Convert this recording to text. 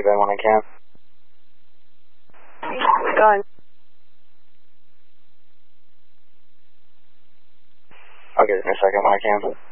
then when I can. Go on. I'll get it in a second when I can.